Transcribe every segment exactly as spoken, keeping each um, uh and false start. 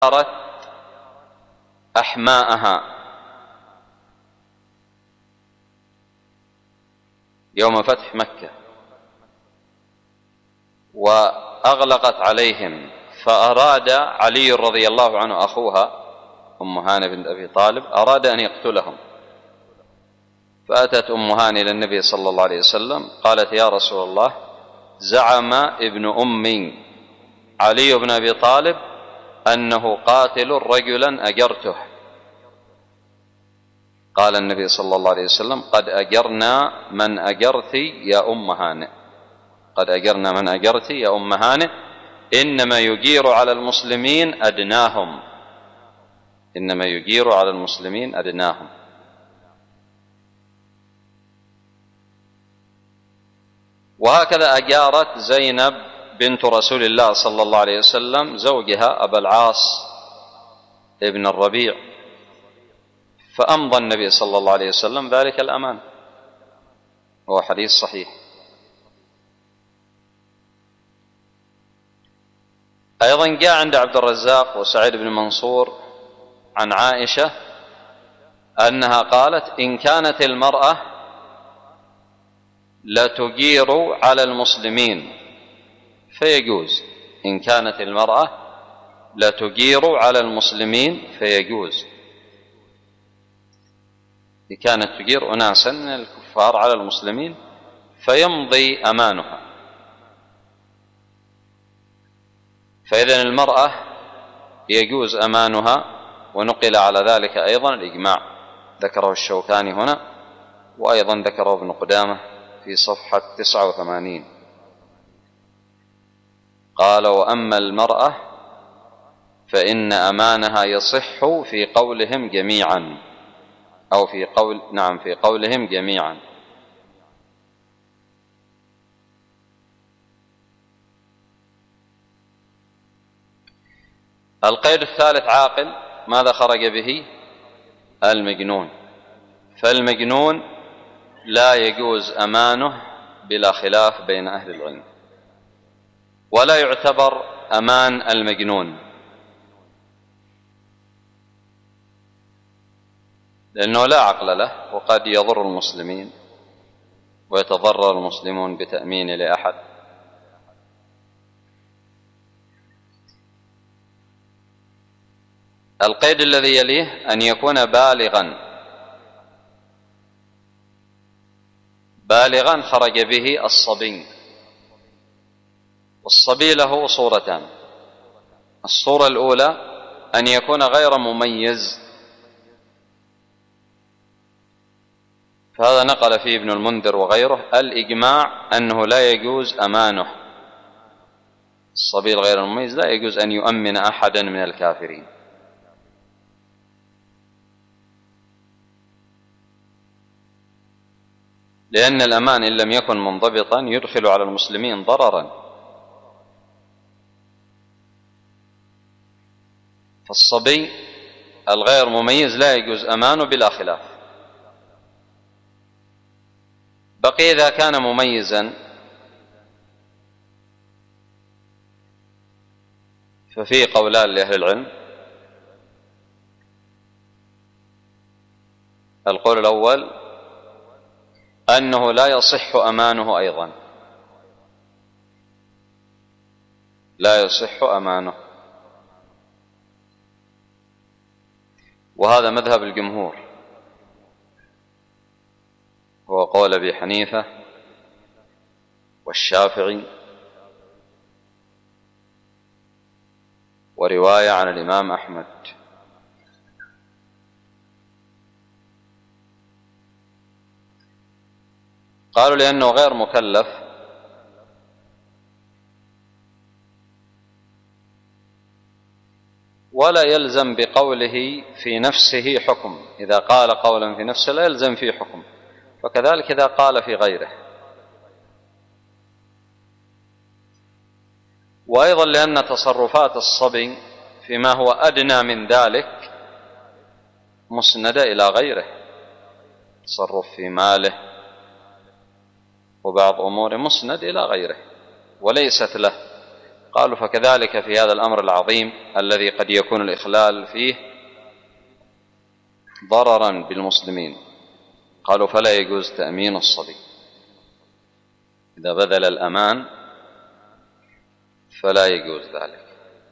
أرت أحماءها يوم فتح مكة وأغلقت عليهم، فأراد علي رضي الله عنه أخوها أم هانئ بنت أبي طالب أراد أن يقتلهم، فأتت أم هانئ إلى النبي صلى الله عليه وسلم قالت: يا رسول الله، زعم ابن أمي علي بن أبي طالب أنه قاتل رجلا أجرته. قال النبي صلى الله عليه وسلم: قد أجرنا من أجرت يا أم هانئ، قد أجرنا من أجرت يا أم هانئ، إنما يجير على المسلمين أدناهم، إنما يجير على المسلمين أدناهم. وهكذا أجارت زينب بنت رسول الله صلى الله عليه وسلم زوجها أبا العاص ابن الربيع، فأمضى النبي صلى الله عليه وسلم ذلك الأمان، هو حديث صحيح. أيضا جاء عند عبد الرزاق وسعيد بن منصور عن عائشة أنها قالت: إن كانت المرأة لا تجير على المسلمين فيجوز، إن كانت المرأة لا تجير على المسلمين فيجوز، إن كانت تجير أناسا من الكفار على المسلمين فيمضي أمانها. فإذن المرأة يجوز أمانها، ونقل على ذلك أيضا الإجماع، ذكره الشوكاني هنا، وأيضا ذكره ابن قدامة في صفحة تسعة وثمانين. قال: وأما المرأة فإن أمانها يصح في قولهم جميعا، أو في قول نعم في قولهم جميعا. القيد الثالث عاقل، ماذا خرج به؟ المجنون. فالمجنون لا يجوز أمانه بلا خلاف بين أهل العلم، ولا يعتبر أمان المجنون، لأنه لا عقل له، وقد يضر المسلمين ويتضرر المسلمون بتأمين لأحد. القيد الذي يليه أن يكون بالغا، بالغا خرج به الصبي، والصبي له صورتان: الصورة الأولى أن يكون غير مميز، فهذا نقل فيه ابن المنذر وغيره الإجماع أنه لا يجوز أمانه، الصبي الغير المميز لا يجوز أن يؤمن أحدا من الكافرين. لأن الأمان إن لم يكن منضبطا يدخل على المسلمين ضررا. فالصبي الغير مميز لا يجوز أمانه بلا خلاف. بقي إذا كان مميزا ففي قولان لأهل العلم: القول الأول أنه لا يصح أمانه أيضا، لا يصح أمانه، وهذا مذهب الجمهور، هو قول أبي حنيفة والشافعي ورواية عن الإمام أحمد. قالوا لأنه غير مكلف، ولا يلزم بقوله في نفسه حكم، إذا قال قولا في نفسه لا يلزم فيه حكم، فكذلك إذا قال في غيره. وأيضا لأن تصرفات الصبي فيما هو أدنى من ذلك مسندة إلى غيره، تصرف في ماله وبعض أمور مسند إلى غيره وليست له، قالوا فكذلك في هذا الأمر العظيم الذي قد يكون الإخلال فيه ضررا بالمسلمين، قالوا فلا يجوز تأمين الصبي، إذا بذل الأمان فلا يجوز ذلك.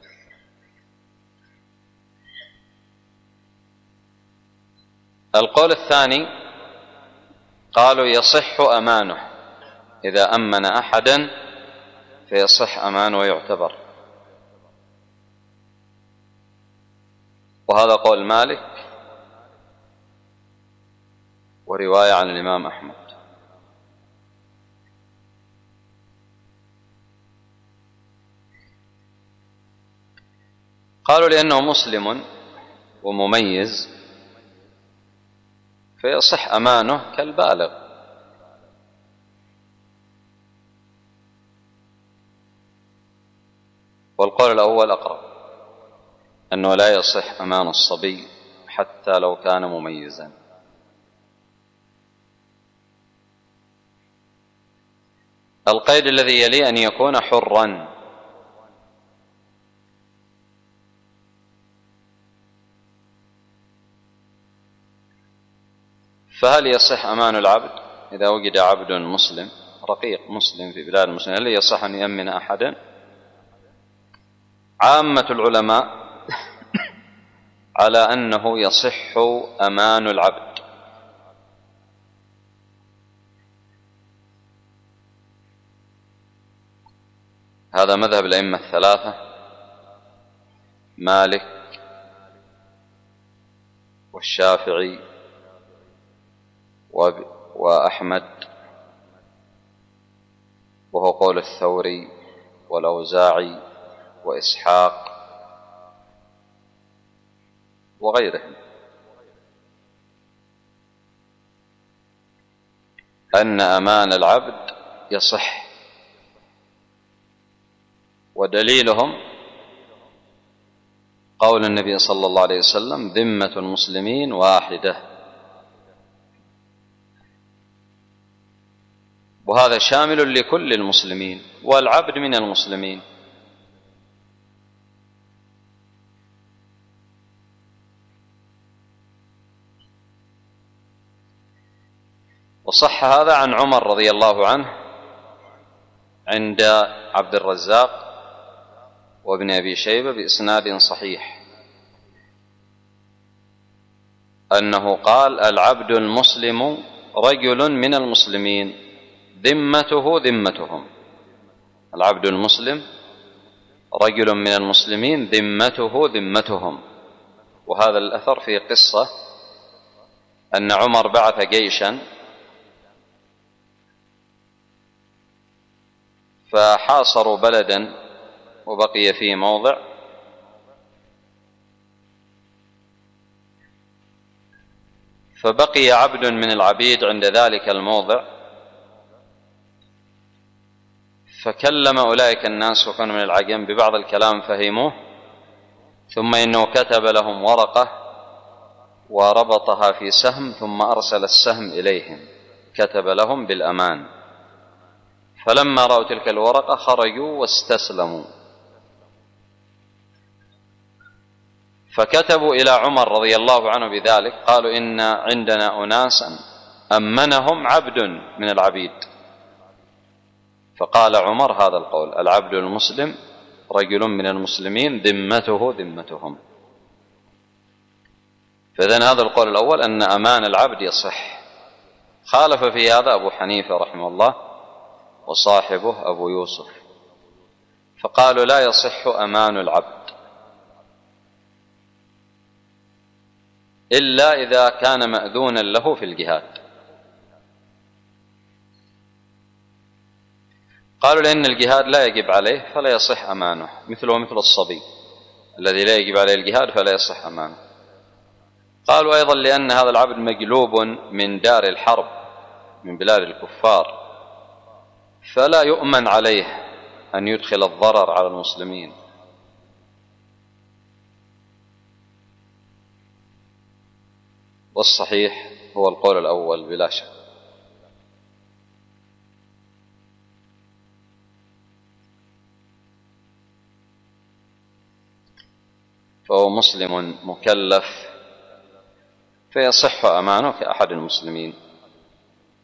القول الثاني قالوا يصح أمانه، إذا أمن أحدا فيصح أمانه ويعتبر، وهذا قول مالك ورواية عن الإمام أحمد. قالوا لأنه مسلم ومميز فيصح أمانه كالبالغ، والقول الأول أقرب، أنه لا يصح أمان الصبي حتى لو كان مميزا. القيد الذي يلي أن يكون حرا، فهل يصح أمان العبد إذا وجد عبد مسلم رقيق مسلم في بلاد المسلمين، هل يصح أن يأمن أحدا؟ عامة العلماء على أنه يصح أمان العبد، هذا مذهب الأئمة الثلاثة مالك والشافعي وأحمد، وهو قول الثوري والأوزاعي وإسحاق وغيرهم، أن أمان العبد يصح، ودليلهم قول النبي صلى الله عليه وسلم ذمة المسلمين واحدة، وهذا شامل لكل المسلمين، والعبد من المسلمين. وصح هذا عن عمر رضي الله عنه عند عبد الرزاق وابن أبي شيبة بإسناد صحيح، أنه قال العبد المسلم رجل من المسلمين ذمته ذمتهم، العبد المسلم رجل من المسلمين ذمته ذمتهم. وهذا الأثر في قصة أن عمر بعث جيشا فحاصروا بلدا وبقي فيه موضع، فبقي عبد من العبيد عند ذلك الموضع، فكلم أولئك الناس وكانوا من العجم ببعض الكلام فهموه، ثم إنه كتب لهم ورقة وربطها في سهم ثم أرسل السهم إليهم، كتب لهم بالأمان، فلما رأوا تلك الورقة خرجوا واستسلموا، فكتبوا إلى عمر رضي الله عنه بذلك، قالوا إن عندنا أناسا أمنهم عبد من العبيد، فقال عمر هذا القول العبد المسلم رجل من المسلمين ذمته ذمتهم. فإذن هذا القول الأول أن أمان العبد يصح. خالف في هذا أبو حنيفة رحمه الله وصاحبه أبو يوسف، فقالوا لا يصح أمان العبد إلا إذا كان مأذونا له في الجهاد. قالوا لأن الجهاد لا يجب عليه فلا يصح أمانه، مثله مثل الصبي الذي لا يجب عليه الجهاد فلا يصح أمانه. قالوا أيضا لأن هذا العبد مجلوب من دار الحرب من بلاد الكفار، فلا يؤمن عليه أن يدخل الضرر على المسلمين. والصحيح هو القول الأول بلا شك. فهو مسلم مكلف فيصح أمانه كأحد المسلمين.